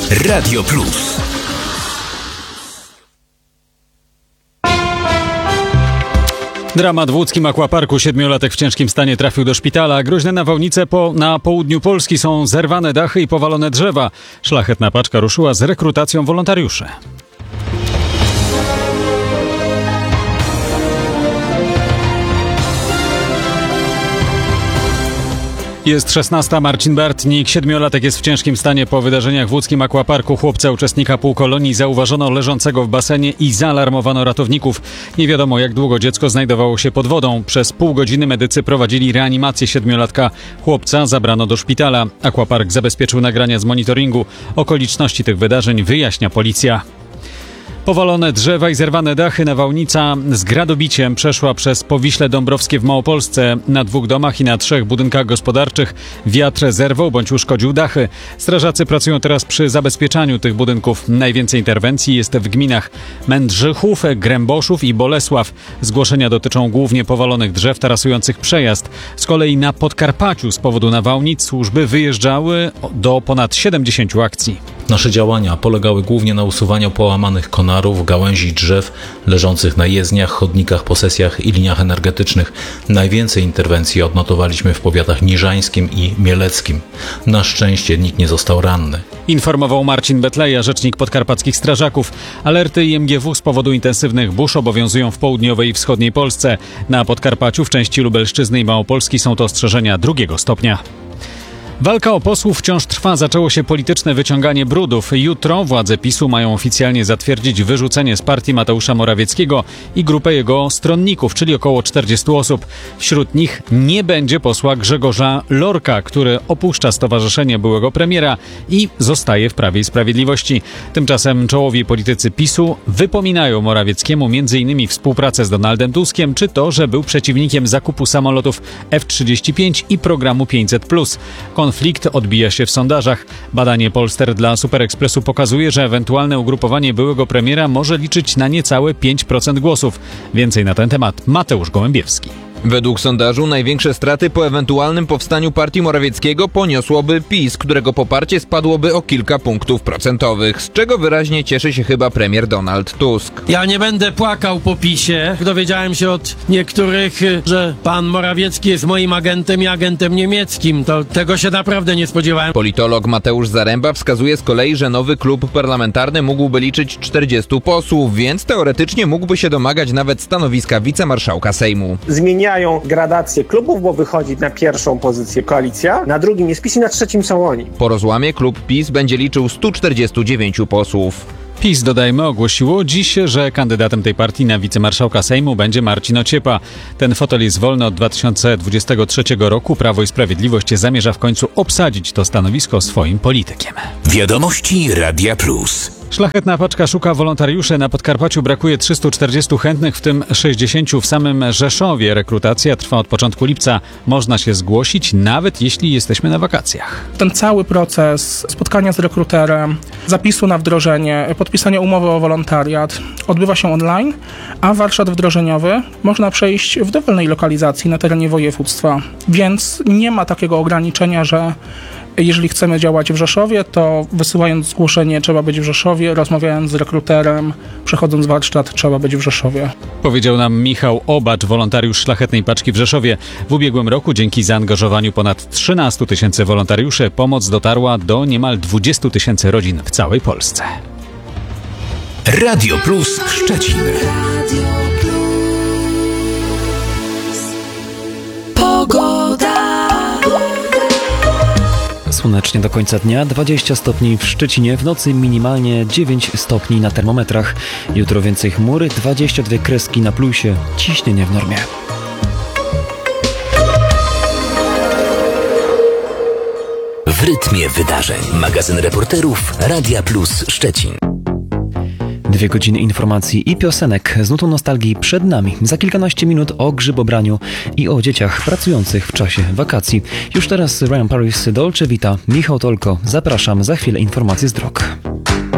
Radio Plus. Dramat w łódzkim aquaparku. 7-latek w ciężkim stanie trafił do szpitala. Groźne nawałnice na południu Polski, są zerwane dachy i powalone drzewa. Szlachetna paczka ruszyła z rekrutacją wolontariuszy. Jest 16. Marcin Bartnik. 7-latek jest w ciężkim stanie po wydarzeniach w łódzkim aquaparku. Chłopca, uczestnika półkolonii, zauważono leżącego w basenie i zaalarmowano ratowników. Nie wiadomo, jak długo dziecko znajdowało się pod wodą. Przez pół godziny medycy prowadzili reanimację 7-latka. Chłopca zabrano do szpitala. Aquapark zabezpieczył nagrania z monitoringu. Okoliczności tych wydarzeń wyjaśnia policja. Powalone drzewa i zerwane dachy. Nawałnica z gradobiciem przeszła przez Powiśle Dąbrowskie w Małopolsce. Na 2 domach i na 3 budynkach gospodarczych wiatr zerwał bądź uszkodził dachy. Strażacy pracują teraz przy zabezpieczaniu tych budynków. Najwięcej interwencji jest w gminach Mędrzychów, Gręboszów i Bolesław. Zgłoszenia dotyczą głównie powalonych drzew tarasujących przejazd. Z kolei na Podkarpaciu z powodu nawałnic służby wyjeżdżały do ponad 70 akcji. Nasze działania polegały głównie na usuwaniu połamanych konarów, gałęzi drzew leżących na jezdniach, chodnikach, posesjach i liniach energetycznych. Najwięcej interwencji odnotowaliśmy w powiatach niżańskim i mieleckim. Na szczęście nikt nie został ranny. Informował Marcin Betleja, rzecznik podkarpackich strażaków. Alerty IMGW z powodu intensywnych burz obowiązują w południowej i wschodniej Polsce. Na Podkarpaciu, w części Lubelszczyzny i Małopolski są to ostrzeżenia 2. stopnia. Walka o posłów wciąż trwa. Zaczęło się polityczne wyciąganie brudów. Jutro władze PiS-u mają oficjalnie zatwierdzić wyrzucenie z partii Mateusza Morawieckiego i grupę jego stronników, czyli około 40 osób. Wśród nich nie będzie posła Grzegorza Lorka, który opuszcza stowarzyszenie byłego premiera i zostaje w Prawie i Sprawiedliwości. Tymczasem czołowi politycy PiS-u wypominają Morawieckiemu m.in. współpracę z Donaldem Tuskiem, czy to, że był przeciwnikiem zakupu samolotów F-35 i programu 500+. Konflikt odbija się w sondażach. Badanie Polster dla Superekspresu pokazuje, że ewentualne ugrupowanie byłego premiera może liczyć na niecałe 5% głosów. Więcej na ten temat Mateusz Gołębiewski. Według sondażu największe straty po ewentualnym powstaniu partii Morawieckiego poniosłoby PiS, którego poparcie spadłoby o kilka punktów procentowych, z czego wyraźnie cieszy się chyba premier Donald Tusk. Ja nie będę płakał po PiS-ie. Dowiedziałem się od niektórych, że pan Morawiecki jest moim agentem i agentem niemieckim. To tego się naprawdę nie spodziewałem. Politolog Mateusz Zaręba wskazuje z kolei, że nowy klub parlamentarny mógłby liczyć 40 posłów, więc teoretycznie mógłby się domagać nawet stanowiska wicemarszałka Sejmu. Zmieniają gradację klubów, bo wychodzi na pierwszą pozycję koalicja, na drugim jest PiS i na trzecim są oni. Po rozłamie klub PiS będzie liczył 149 posłów. PiS, dodajmy, ogłosiło dziś, że kandydatem tej partii na wicemarszałka Sejmu będzie Marcin Ociepa. Ten fotel jest wolny od 2023 roku. Prawo i Sprawiedliwość zamierza w końcu obsadzić to stanowisko swoim politykiem. Wiadomości Radia Plus. Szlachetna paczka szuka wolontariuszy. Na Podkarpaciu brakuje 340 chętnych, w tym 60 w samym Rzeszowie. Rekrutacja trwa od początku lipca. Można się zgłosić, nawet jeśli jesteśmy na wakacjach. Ten cały proces spotkania z rekruterem, zapisu na wdrożenie, podpisania umowy o wolontariat odbywa się online, a warsztat wdrożeniowy można przejść w dowolnej lokalizacji na terenie województwa. Więc nie ma takiego ograniczenia, że jeżeli chcemy działać w Rzeszowie, to wysyłając zgłoszenie trzeba być w Rzeszowie, rozmawiając z rekruterem, przechodząc warsztat trzeba być w Rzeszowie. Powiedział nam Michał Obacz, wolontariusz Szlachetnej Paczki w Rzeszowie. W ubiegłym roku dzięki zaangażowaniu ponad 13 000 wolontariuszy pomoc dotarła do niemal 20 000 rodzin w całej Polsce. Radio Plus Szczecin. Słonecznie do końca dnia, 20 stopni w Szczecinie, w nocy minimalnie 9 stopni na termometrach. Jutro więcej chmury, 22 kreski na plusie, ciśnienie w normie. W rytmie wydarzeń. Magazyn reporterów Radia Plus Szczecin. 2 godziny informacji i piosenek z nutą nostalgii przed nami. Za kilkanaście minut o grzybobraniu i o dzieciach pracujących w czasie wakacji. Już teraz Ryan Paris, Dolce Vita, Michał Tolko. Zapraszam, za chwilę informacje z dróg.